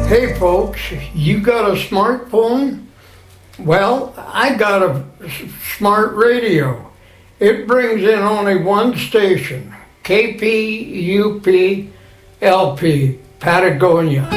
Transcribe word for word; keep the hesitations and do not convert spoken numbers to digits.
Hey folks, you got a smartphone? Well, I got a smart radio. It brings in only one station, K P U P L P, Patagonia.